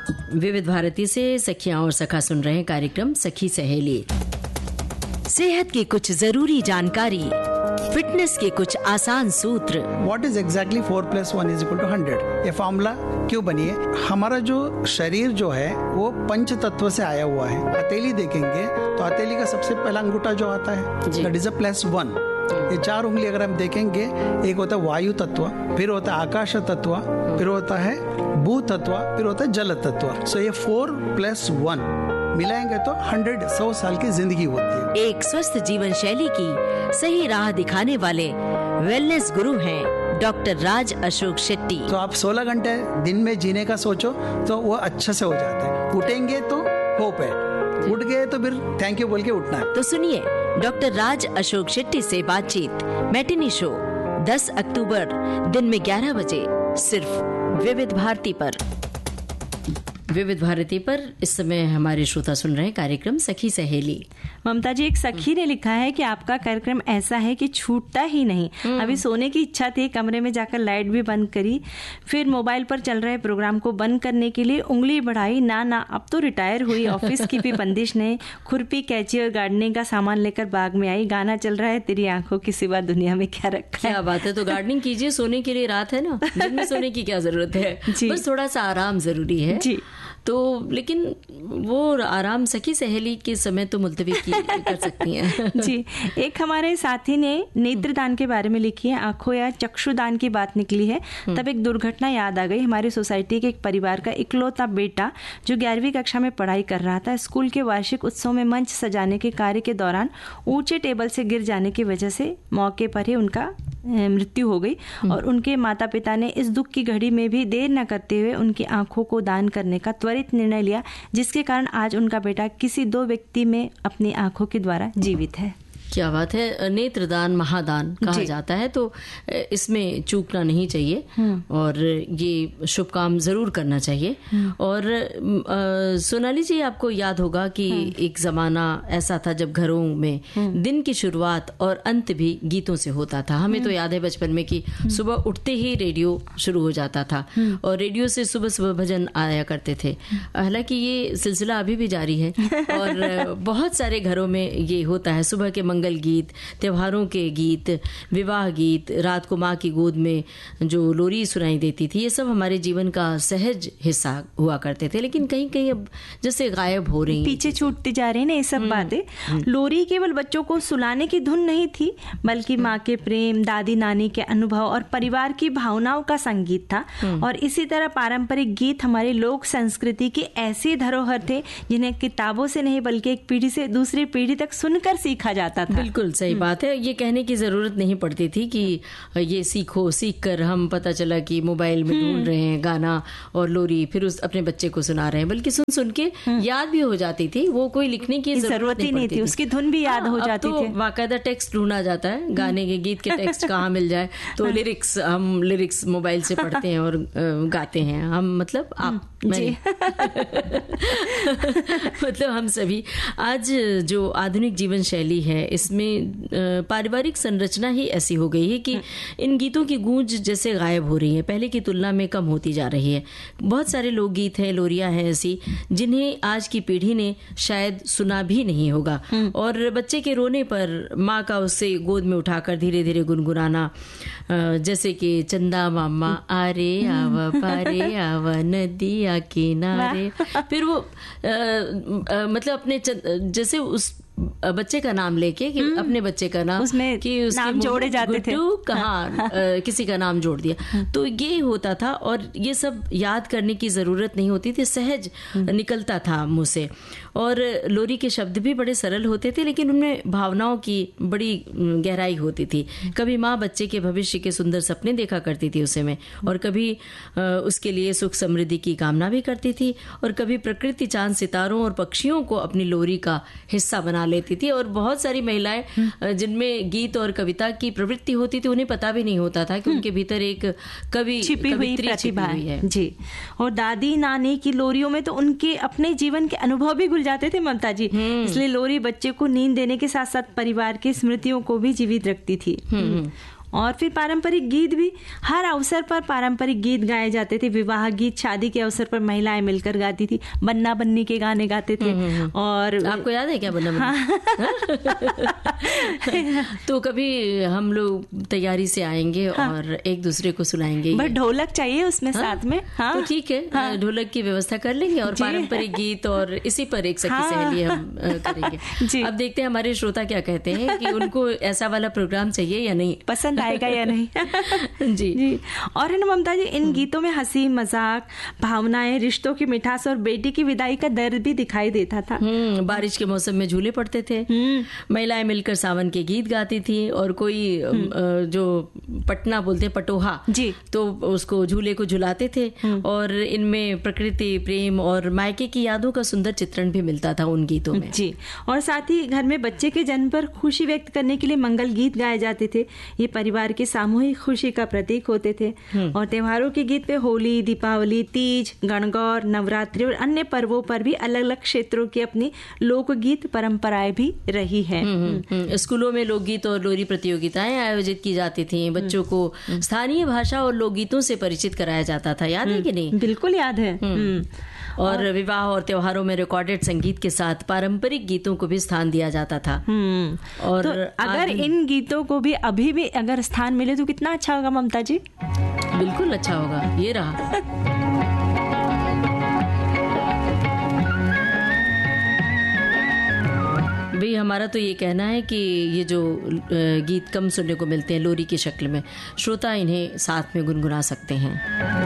विविध भारती से सखियां और सखा सुन रहे हैं कार्यक्रम सखी सहेली। सेहत की कुछ जरूरी जानकारी, फिटनेस के कुछ आसान सूत्र। What is exactly 4+1=100? ये फॉर्मूला क्यों बनी है? हमारा जो शरीर जो है वो पंच तत्व से आया हुआ है। हथेली देखेंगे तो हथेली का सबसे पहला अंगूठा जो आता है दैट इज +1। ये 4 उंगली अगर हम देखेंगे, एक होता है वायु तत्व, फिर होता है आकाश तत्व, फिर होता है भू तत्व, फिर होता है जल तत्व। सो ये 4+1 मिलाएंगे तो 100 साल की जिंदगी होती है। एक स्वस्थ जीवन शैली की सही राह दिखाने वाले वेलनेस गुरु हैं डॉक्टर राज अशोक शेट्टी। तो आप 16 घंटे दिन में जीने का सोचो तो वो अच्छे से हो जाता है। उठेंगे तो होप है, उठ गए तो फिर थैंक यू बोल के उठना है। तो सुनिए डॉक्टर राज अशोक शेट्टी से बातचीत मैटिनी शो 10 अक्टूबर दिन में 11 बजे सिर्फ विविध भारती पर। विविध भारती पर इस समय हमारे श्रोता सुन रहे हैं कार्यक्रम सखी सहेली। ममता जी, एक सखी ने लिखा है कि आपका कार्यक्रम ऐसा है कि छूटता ही नहीं। अभी सोने की इच्छा थी, कमरे में जाकर लाइट भी बंद करी, फिर मोबाइल पर चल रहे प्रोग्राम को बंद करने के लिए उंगली बढ़ाई, ना अब तो रिटायर हुई, ऑफिस की भी बंदिश नहीं, खुरपी कैंची और गार्डनिंग का सामान लेकर बाग में आई, गाना चल रहा है तेरी आंखों की सिवा दुनिया में क्या रखा है। क्या बात है। तो गार्डनिंग कीजिए, सोने के लिए रात है ना, दिन में सोने की क्या जरूरत है, बस थोड़ा सा आराम जरूरी है जी। तो लेकिन वो आराम सखी सहेली के समय तो मुलतवी कर सकती हैं। जी। एक हमारे साथी ने नेत्रदान के बारे में लिखी है, आंखों या चक्षुदान की बात निकली है, तब एक दुर्घटना याद आ गई। हमारी सोसाइटी के एक परिवार का इकलौता बेटा जो 11वीं कक्षा में पढ़ाई कर रहा था, स्कूल के वार्षिक उत्सव में मंच सजाने के कार्य के दौरान ऊंचे टेबल से गिर जाने की वजह से मौके पर ही उनका मृत्यु हो गई और उनके माता पिता ने इस दुख की घड़ी में भी देर न करते हुए उनकी आंखों को दान करने का त्वरित निर्णय लिया, जिसके कारण आज उनका बेटा किसी 2 व्यक्ति में अपनी आंखों के द्वारा जीवित है। क्या बात है। नेत्रदान महादान कहा जाता है, तो इसमें चूकना नहीं चाहिए और ये शुभ काम जरूर करना चाहिए। और सोनाली जी, आपको याद होगा कि एक जमाना ऐसा था जब घरों में दिन की शुरुआत और अंत भी गीतों से होता था। हमें तो याद है बचपन में कि सुबह उठते ही रेडियो शुरू हो जाता था और रेडियो से सुबह सुबह भजन आया करते थे। हालांकि ये सिलसिला अभी भी जारी है और बहुत सारे घरों में ये होता है। सुबह के मंगल गीत, त्योहारों के गीत, विवाह गीत, रात को माँ की गोद में जो लोरी सुनाई देती थी, ये सब हमारे जीवन का सहज हिस्सा हुआ करते थे। लेकिन कहीं कहीं अब जैसे गायब हो रही, पीछे छूटती जा रही है ना ये सब बातें। लोरी केवल बच्चों को सुलाने की धुन नहीं थी, बल्कि माँ के प्रेम, दादी नानी के अनुभव और परिवार की भावनाओं का संगीत था। और इसी तरह पारंपरिक गीत हमारी लोक संस्कृति की ऐसी धरोहर थे जिन्हें किताबों से नहीं बल्कि एक पीढ़ी से दूसरी पीढ़ी तक सुनकर सीखा जाता था। बिल्कुल सही बात है। ये कहने की जरूरत नहीं पड़ती थी कि ये सीखो, सीख कर हम पता चला कि मोबाइल में ढूंढ रहे हैं गाना और लोरी, फिर उस अपने बच्चे को सुना रहे हैं, बल्कि सुन सुन के याद भी हो जाती थी। वो कोई लिखने की जरूरत ही नहीं थी, उसकी धुन भी याद हो जाती थी। बाकायदा टेक्स्ट ढूंढा जाता है, गाने के गीत के टेक्स्ट कहाँ मिल जाए, तो हम लिरिक्स मोबाइल से पढ़ते हैं और गाते हैं। हम मतलब आप मतलब हम सभी। आज जो आधुनिक जीवन शैली है इसमें पारिवारिक संरचना ही ऐसी हो गई है कि इन गीतों की गूंज जैसे गायब हो रही है, पहले की तुलना में कम होती जा रही है। बहुत सारे लोकगीत हैं, लोरियां हैं ऐसी जिन्हें आज की पीढ़ी ने शायद सुना भी नहीं होगा। और बच्चे के रोने पर माँ का उससे गोद में उठाकर धीरे धीरे गुनगुनाना, जैसे कि चंदा मामा आरे आवा पारे आवा नदिया किनारे, फिर वो मतलब अपने जैसे उस बच्चे का नाम लेके कि अपने बच्चे का नाम उसमें कि नाम जोड़े जाते थे, कहाँ किसी का नाम जोड़ दिया, तो ये होता था। और ये सब याद करने की जरूरत नहीं होती थी, सहज निकलता था मुंह से। और लोरी के शब्द भी बड़े सरल होते थे, लेकिन उनमें भावनाओं की बड़ी गहराई होती थी। कभी माँ बच्चे के भविष्य के सुंदर सपने देखा करती थी उसे में, और कभी उसके लिए सुख समृद्धि की कामना भी करती थी, और कभी प्रकृति, चांद, सितारों और पक्षियों को अपनी लोरी का हिस्सा बना लेती थी। और बहुत सारी महिलाएं जिनमें गीत और कविता की प्रवृत्ति होती थी, उन्हें पता भी नहीं होता था कि उनके भीतर एक कवि छिपी हुई प्रतिभा है जी। और दादी नानी की लोरियों में तो उनके अपने जीवन के अनुभव भी घुल जाते थे ममता जी। इसलिए लोरी बच्चे को नींद देने के साथ साथ परिवार की स्मृतियों को भी जीवित रखती थी। और फिर पारंपरिक गीत भी, हर अवसर पर पारंपरिक गीत गाए जाते थे। विवाह गीत, शादी के अवसर पर महिलाएं मिलकर गाती थी, बन्ना बन्नी के गाने गाते थे। और आपको याद है क्या बन्ना बन्नी? तो कभी हम लोग तैयारी से आएंगे और एक दूसरे को सुनाएंगे। बस ढोलक चाहिए उसमें साथ में। तो ठीक है, ढोलक की व्यवस्था कर लेंगे और पारंपरिक गीत और इसी पर एक सखी सहेली हम करेंगे। अब देखते हैं हमारे श्रोता क्या कहते हैं कि उनको ऐसा वाला प्रोग्राम चाहिए या नहीं, पसंद आएगा या नहीं। जी। और है ना ममता जी, इन गीतों में हंसी मजाक, भावनाएं, रिश्तों की मिठास और बेटी की विदाई का दर्द भी दिखाई देता था। बारिश के मौसम में झूले पड़ते थे, महिलाएं मिलकर सावन के गीत गाती थी, और कोई जो पटना बोलते पटोहा जी, तो उसको झूले को झुलाते थे। और इनमें प्रकृति, प्रेम और मायके की यादों का सुंदर चित्रण भी मिलता था उन गीतों में जी। और साथ ही घर में बच्चे के जन्म पर खुशी व्यक्त करने के लिए मंगल गीत गाए जाते थे। ये परिवार की सामूहिक खुशी का प्रतीक होते थे। और त्योहारों के गीत पे होली, दीपावली, तीज, गणगौर, नवरात्रि और अन्य पर्वों पर भी अलग अलग क्षेत्रों की अपनी लोकगीत परंपराएं भी रही है। स्कूलों में लोकगीत और लोरी प्रतियोगिताएं आयोजित की जाती थी। बच्चों को स्थानीय भाषा और लोकगीतों से परिचित कराया जाता था। याद है कि नहीं? बिल्कुल याद है। और विवाह और त्योहारों में रिकॉर्डेड संगीत के साथ पारंपरिक गीतों को भी स्थान दिया जाता था। और तो अगर इन गीतों को भी अभी भी अगर स्थान मिले तो कितना अच्छा होगा ममता जी। बिल्कुल अच्छा होगा। ये रहा भाई, हमारा तो ये कहना है कि ये जो गीत कम सुनने को मिलते हैं लोरी की शक्ल में, श्रोता इन्हें साथ में गुनगुना सकते हैं।